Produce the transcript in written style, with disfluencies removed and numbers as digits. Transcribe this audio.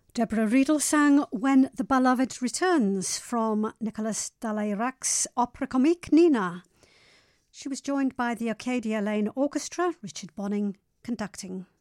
Deborah Riedel sang When the Beloved Returns from Nicolas Dalayrac's opera comique Nina. She was joined by the Arcadia Lane Orchestra, Richard Bonning conducting.